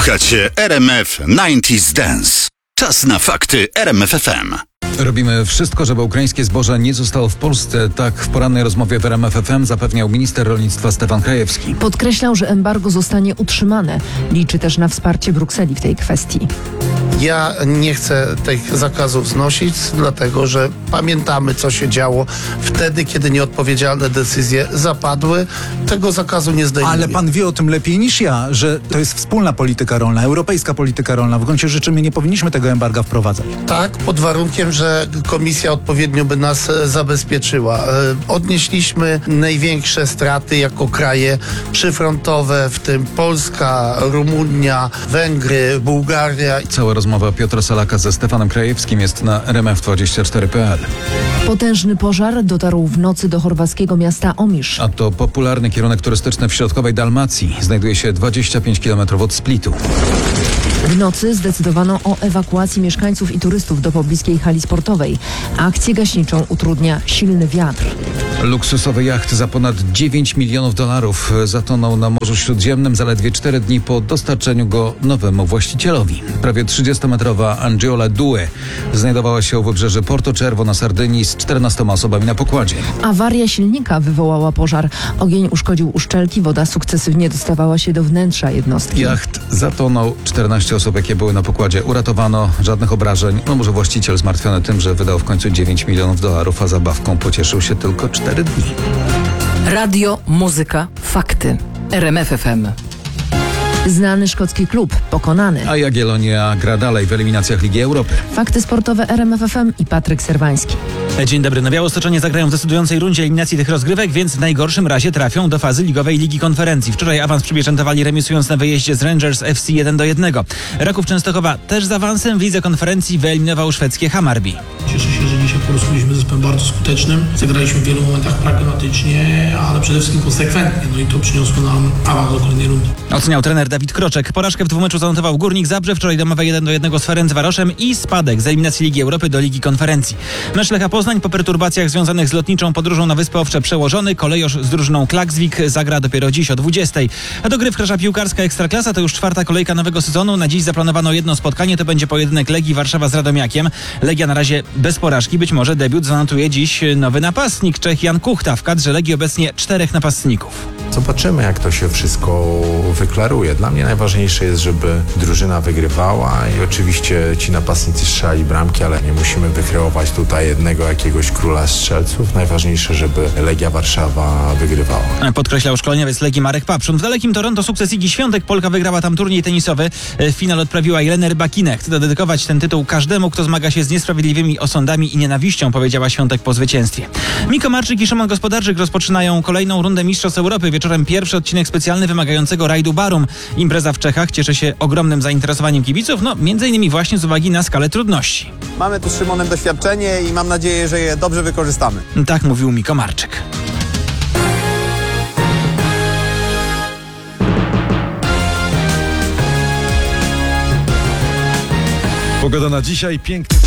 Słuchacie RMF 90s Dance. Czas na fakty RMF FM. Robimy wszystko, żeby ukraińskie zboże nie zostało w Polsce. Tak w porannej rozmowie w RMF FM zapewniał minister rolnictwa Stefan Krajewski. Podkreślał, że embargo zostanie utrzymane. Liczy też na wsparcie Brukseli w tej kwestii. Ja nie chcę tych zakazów znosić, dlatego że pamiętamy, co się działo wtedy, kiedy nieodpowiedzialne decyzje zapadły. Tego zakazu nie zdejmuje. Ale pan wie o tym lepiej niż ja, że to jest wspólna polityka rolna, europejska polityka rolna. W gruncie rzeczy my nie powinniśmy tego embarga wprowadzać. Tak, pod warunkiem, że komisja odpowiednio by nas zabezpieczyła. Odnieśliśmy największe straty jako kraje przyfrontowe, w tym Polska, Rumunia, Węgry, Bułgaria. Cała rozmowa Piotra Salaka ze Stefanem Krajewskim jest na rmf24.pl. Potężny pożar dotarł w nocy do chorwackiego miasta Omisz. A to popularny kierunek turystyczny w środkowej Dalmacji. Znajduje się 25 km od Splitu. W nocy zdecydowano o ewakuacji mieszkańców i turystów do pobliskiej hali sportowej. Akcję gaśniczą utrudnia silny wiatr. Luksusowy jacht za ponad $9 milionów zatonął na Morzu Śródziemnym zaledwie 4 dni po dostarczeniu go nowemu właścicielowi. Prawie 30-metrowa Angiola Due znajdowała się u wybrzeży Porto Cervo na Sardynii z 14 osobami na pokładzie. Awaria silnika wywołała pożar. Ogień uszkodził uszczelki, woda sukcesywnie dostawała się do wnętrza jednostki. Jacht zatonął, 14 osób, jakie były na pokładzie, uratowano, żadnych obrażeń. No może właściciel zmartwiony tym, że wydał w końcu $9 milionów, a zabawką pocieszył się tylko 4 dni. Radio, muzyka, fakty. RMF FM. Znany szkocki klub pokonany. A Jagiellonia gra dalej w eliminacjach Ligi Europy. Fakty sportowe RMF FM i Patryk Serwański. Dzień dobry. No Białostoczanie zagrają w decydującej rundzie eliminacji tych rozgrywek, więc w najgorszym razie trafią do fazy ligowej Ligi Konferencji. Wczoraj awans przypieczętowali remisując na wyjeździe z Rangers FC 1-1. Raków Częstochowa też z awansem w Lidze Konferencji wyeliminował szwedzkie Hammarby. Cieszę się, że dzisiaj po prostu byliśmy zespołem bardzo skutecznym. Zagraliśmy w wielu momentach pragmatycznie, ale przede wszystkim konsekwentnie. No i to przyniosło nam awans do kolejnej rundy. Oceniał trener Dawid Kroczek. Porażkę w dwumeczu zanotował Górnik Zabrze, wczoraj domowe 1-1 z Ferencvaroszem i spadek z eliminacji Ligi Europy do Ligi Konferencji. Mecz Lecha Poznań po perturbacjach związanych z lotniczą podróżą na Wyspy Owcze przełożony. Kolejorz z drużyną Klaksvik zagra dopiero dziś o 20:00. A do gry wkracza piłkarska Ekstraklasa. To już 4. kolejka nowego sezonu. Na dziś zaplanowano jedno spotkanie. To będzie pojedynek Legii Warszawa z Radomiakiem. Legia na razie bez porażki. Być może debiut zanotuje dziś nowy napastnik, Czech Jan Kuchta. W kadrze Legii obecnie 4 napastników. Zobaczymy, jak to się wszystko wyklaruje. Dla mnie najważniejsze jest, żeby drużyna wygrywała i oczywiście ci napastnicy strzelali bramki, ale nie musimy wykreować tutaj jednego jakiegoś króla strzelców. Najważniejsze, żeby Legia Warszawa wygrywała. Podkreślał szkoleniowiec Legii Marek Papszun. W dalekim Toronto sukces Igi Świątek. Polka wygrała tam turniej tenisowy. W finale odprawiła Jelena Rybakina. Chce dedykować ten tytuł każdemu, kto zmaga się z niesprawiedliwymi osądami i nienawiścią, powiedziała Świątek po zwycięstwie. Miko Marczyk i Szymon Gospodarczyk rozpoczynają kolejną rundę Mistrzostw Europy. Wieczorem pierwszy odcinek specjalny wymagającego rajdu Barum. Impreza w Czechach cieszy się ogromnym zainteresowaniem kibiców, między innymi właśnie z uwagi na skalę trudności. Mamy tu z Szymonem doświadczenie i mam nadzieję, że je dobrze wykorzystamy. Tak mówił Miko Marczyk. Pogoda na dzisiaj piękny.